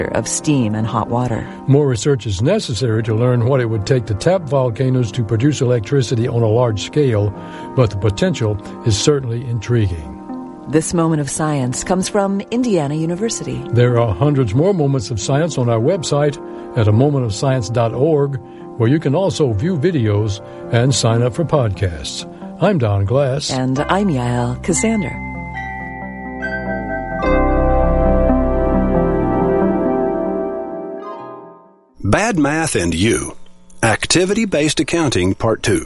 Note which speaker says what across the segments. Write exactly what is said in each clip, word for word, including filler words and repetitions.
Speaker 1: of steam and hot water.
Speaker 2: More research is necessary to learn what it would take to tap volcanoes to produce electricity on a large scale, but the potential is certainly intriguing.
Speaker 1: This moment of science comes from Indiana University.
Speaker 2: There are hundreds more moments of science on our website at a moment of science dot org, where you can also view videos and sign up for podcasts. I'm Don Glass.
Speaker 1: And I'm Yael Ksander.
Speaker 3: Bad Math and You, Activity-Based Accounting, Part two.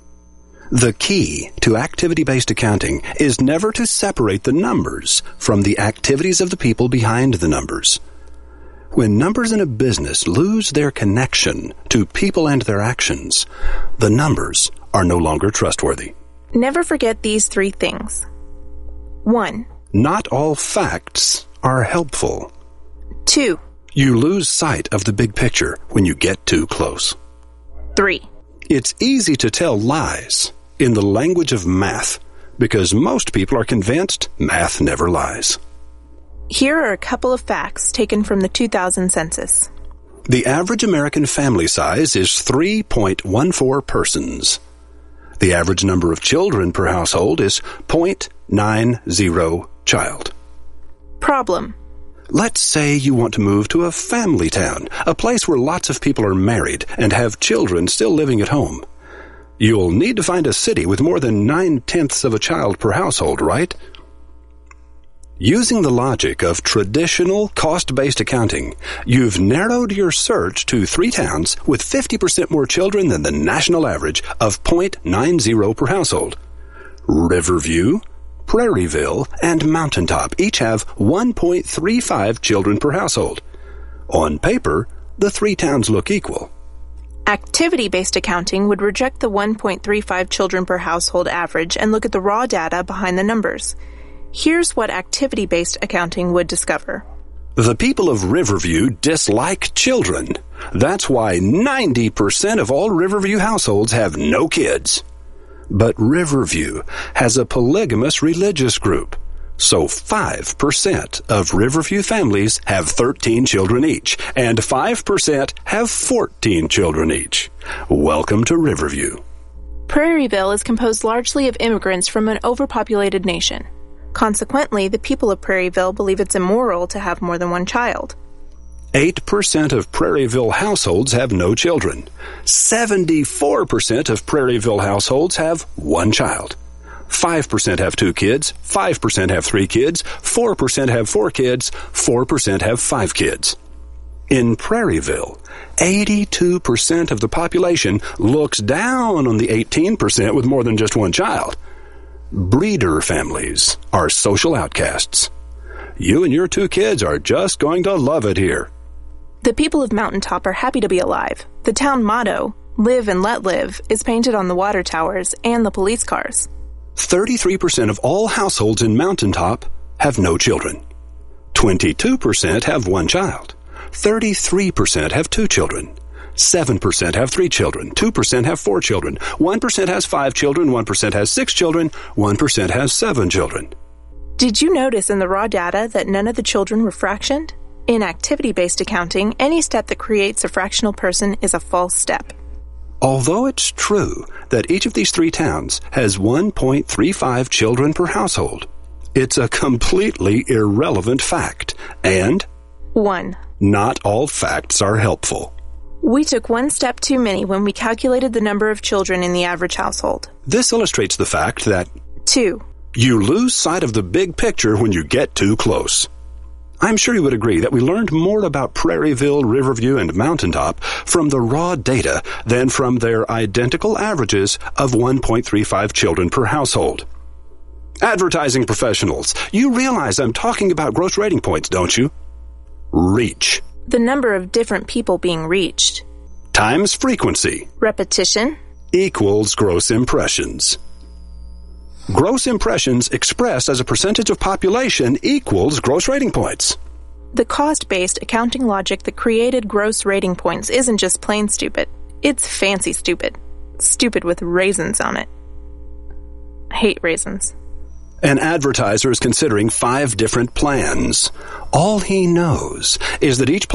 Speaker 3: The key to activity-based accounting is never to separate the numbers from the activities of the people behind the numbers. When numbers in a business lose their connection to people and their actions, the numbers are no longer trustworthy.
Speaker 4: Never forget these three things. One.
Speaker 3: Not all facts are helpful.
Speaker 4: Two.
Speaker 3: You lose sight of the big picture when you get too close.
Speaker 4: Three.
Speaker 3: It's easy to tell lies in the language of math because most people are convinced math never lies.
Speaker 4: Here are a couple of facts taken from the two thousand census.
Speaker 3: The average American family size is three point one four persons. The average number of children per household is zero point nine zero child.
Speaker 4: Problem.
Speaker 3: Let's say you want to move to a family town, a place where lots of people are married and have children still living at home. You'll need to find a city with more than nine-tenths of a child per household, right? Using the logic of traditional cost-based accounting, you've narrowed your search to three towns with fifty percent more children than the national average of zero point nine zero per household. Riverview, Prairieville, and Mountaintop each have one point three five children per household. On paper, the three towns look equal.
Speaker 4: Activity-based accounting would reject the one point three five children per household average and look at the raw data behind the numbers. Here's what activity-based accounting would discover.
Speaker 3: The people of Riverview dislike children. That's why ninety percent of all Riverview households have no kids. But Riverview has a polygamous religious group, so five percent of Riverview families have thirteen children each, and five percent have fourteen children each. Welcome to Riverview.
Speaker 4: Prairieville is composed largely of immigrants from an overpopulated nation. Consequently, the people of Prairieville believe it's immoral to have more than one child.
Speaker 3: eight percent of Prairieville households have no children. seventy-four percent of Prairieville households have one child. five percent have two kids, five percent have three kids, four percent have four kids, four percent have five kids. In Prairieville, eighty-two percent of the population looks down on the eighteen percent with more than just one child. Breeder families are social outcasts. You and your two kids are just going to love it here.
Speaker 4: The people of Mountaintop are happy to be alive. The town motto, live and let live, is painted on the water towers and the police cars.
Speaker 3: thirty-three percent of all households in Mountaintop have no children. twenty-two percent have one child. thirty-three percent have two children. seven percent have three children. two percent have four children. one percent has five children. one percent has six children. one percent has seven children.
Speaker 4: Did you notice in the raw data that none of the children were fractioned? In activity-based accounting, any step that creates a fractional person is a false step.
Speaker 3: Although it's true that each of these three towns has one point three five children per household, it's a completely irrelevant fact, and
Speaker 4: One.
Speaker 3: Not all facts are helpful.
Speaker 4: We took one step too many when we calculated the number of children in the average household.
Speaker 3: This illustrates the fact that
Speaker 4: Two.
Speaker 3: You lose sight of the big picture when you get too close. I'm sure you would agree that we learned more about Prairieville, Riverview, and Mountaintop from the raw data than from their identical averages of one point three five children per household. Advertising professionals, you realize I'm talking about gross rating points, don't you? Reach.
Speaker 4: The number of different people being reached.
Speaker 3: Times frequency.
Speaker 4: Repetition.
Speaker 3: Equals gross impressions. Gross impressions expressed as a percentage of population equals gross rating points.
Speaker 4: The cost-based accounting logic that created gross rating points isn't just plain stupid. It's fancy stupid. Stupid with raisins on it. I hate raisins.
Speaker 3: An advertiser is considering five different plans. All he knows is that each